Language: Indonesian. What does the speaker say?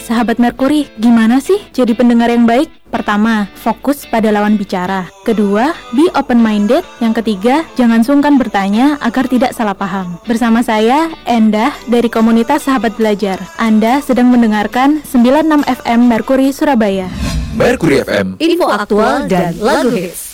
sahabat Merkuri, gimana sih jadi pendengar yang baik? Pertama, fokus pada lawan bicara. Kedua, be open-minded. Yang ketiga, jangan sungkan bertanya agar tidak salah paham. Bersama saya, Endah dari komunitas Sahabat Belajar. Anda sedang mendengarkan 96 FM Merkuri Surabaya. Merkuri FM, info aktual dan lagu hits.